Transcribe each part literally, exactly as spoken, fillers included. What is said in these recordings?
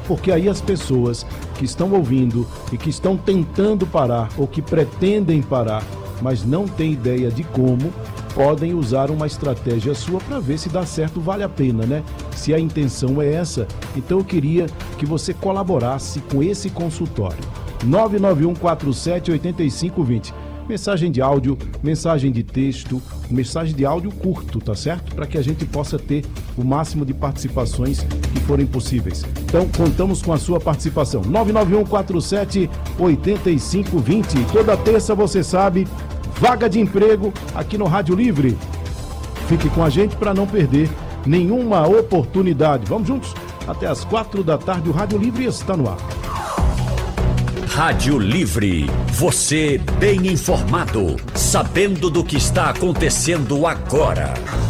porque aí as pessoas que estão ouvindo e que estão tentando parar ou que pretendem parar, mas não têm ideia de como, podem usar uma estratégia sua para ver se dá certo, vale a pena, né? Se a intenção é essa, então eu queria que você colaborasse com esse consultório. nove nove um quatro sete oito cinco dois zero. Mensagem de áudio, mensagem de texto, mensagem de áudio curto, tá certo? Para que a gente possa ter o máximo de participações que forem possíveis. Então, contamos com a sua participação. nove nove um quatro sete oito cinco dois zero. Toda terça, você sabe, vaga de emprego aqui no Rádio Livre. Fique com a gente para não perder nenhuma oportunidade. Vamos juntos? Até às quatro da tarde, o Rádio Livre está no ar. Rádio Livre, você bem informado, sabendo do que está acontecendo agora.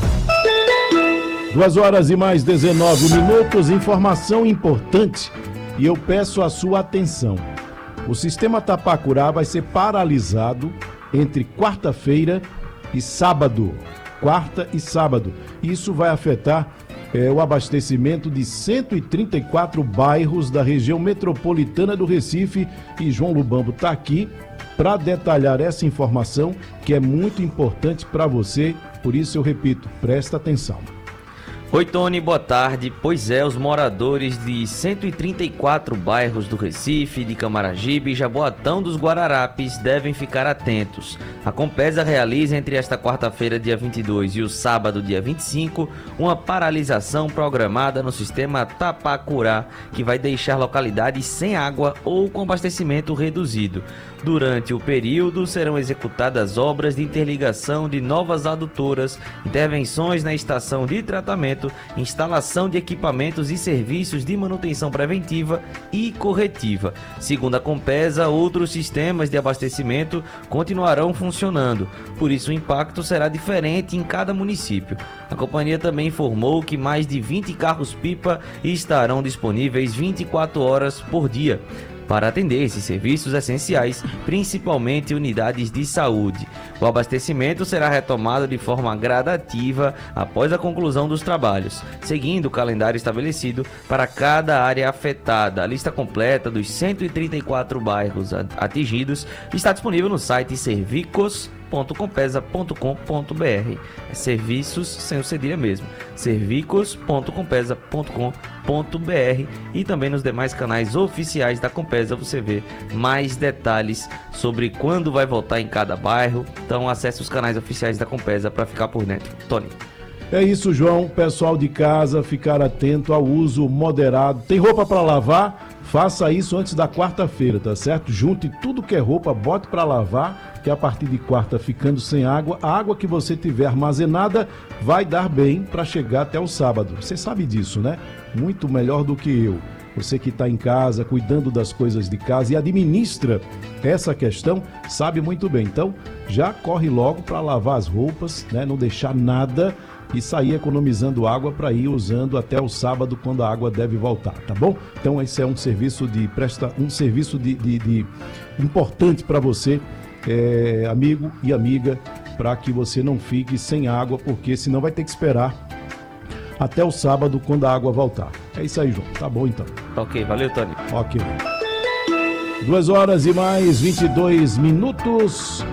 Duas horas e mais dezenove minutos, informação importante, e eu peço a sua atenção. O sistema Tapacurá vai ser paralisado entre quarta-feira e sábado. Quarta e sábado. Isso vai afetar É, o abastecimento de cento e trinta e quatro bairros da região metropolitana do Recife, e João Lubambo está aqui para detalhar essa informação que é muito importante para você, por isso eu repito, presta atenção. Oi, Tony, boa tarde. Pois é, os moradores de cento e trinta e quatro bairros do Recife, de Camaragibe e Jaboatão dos Guararapes devem ficar atentos. A Compesa realiza entre esta quarta-feira, dia vinte e dois, e o sábado, dia vinte e cinco, uma paralisação programada no sistema Tapacurá, que vai deixar localidades sem água ou com abastecimento reduzido. Durante o período, serão executadas obras de interligação de novas adutoras, intervenções na estação de tratamento, instalação de equipamentos e serviços de manutenção preventiva e corretiva. Segundo a Compesa, outros sistemas de abastecimento continuarão funcionando, por isso o impacto será diferente em cada município. A companhia também informou que mais de vinte carros-pipa estarão disponíveis vinte e quatro horas por dia para atender esses serviços essenciais, principalmente unidades de saúde. O abastecimento será retomado de forma gradativa após a conclusão dos trabalhos, seguindo o calendário estabelecido para cada área afetada. A lista completa dos cento e trinta e quatro bairros atingidos está disponível no site servicos ponto compesa ponto com ponto br. É serviços sem o cedilha mesmo. servicos ponto compesa ponto com ponto br, e também nos demais canais oficiais da Compesa você vê mais detalhes sobre quando vai voltar em cada bairro. Então acesse os canais oficiais da Compesa para ficar por dentro. Tony. É isso, João. Pessoal de casa, ficar atento ao uso moderado. Tem roupa para lavar? Faça isso antes da quarta-feira, tá certo? Junte tudo que é roupa, bote para lavar, que a partir de quarta, ficando sem água, a água que você tiver armazenada vai dar bem para chegar até o sábado. Você sabe disso, né? Muito melhor do que eu. Você que está em casa, cuidando das coisas de casa e administra essa questão, sabe muito bem. Então, já corre logo para lavar as roupas, né? Não deixar nada e sair economizando água para ir usando até o sábado, quando a água deve voltar, tá bom? Então esse é um serviço de presta, um serviço de, de, de importante para você, é, amigo e amiga, para que você não fique sem água, porque senão vai ter que esperar até o sábado, quando a água voltar. É isso aí, João. Tá bom então. Ok, valeu, Tony. Ok. Duas horas e mais vinte e dois minutos.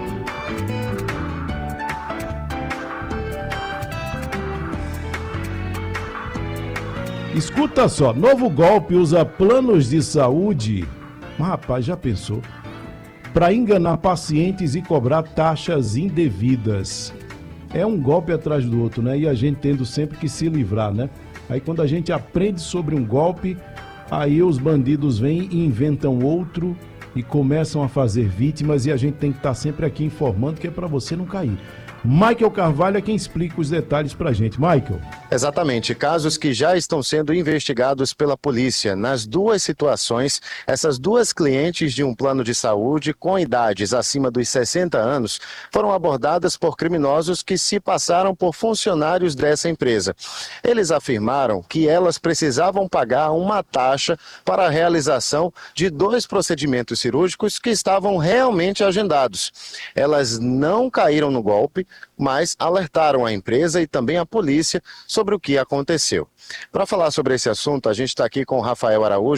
Escuta só, novo golpe usa planos de saúde, mas rapaz, já pensou? Para enganar pacientes e cobrar taxas indevidas. É um golpe atrás do outro, né? E a gente tendo sempre que se livrar, né? Aí quando a gente aprende sobre um golpe, aí os bandidos vêm e inventam outro e começam a fazer vítimas, e a gente tem que estar sempre aqui informando, que é para você não cair. Michael Carvalho é quem explica os detalhes pra gente. Michael. Exatamente, casos que já estão sendo investigados pela polícia. Nas duas situações, essas duas clientes de um plano de saúde com idades acima dos sessenta anos foram abordadas por criminosos que se passaram por funcionários dessa empresa. Eles afirmaram que elas precisavam pagar uma taxa para a realização de dois procedimentos cirúrgicos que estavam realmente agendados. Elas não caíram no golpe, mas alertaram a empresa e também a polícia sobre o que aconteceu. Para falar sobre esse assunto, a gente está aqui com o Rafael Araújo,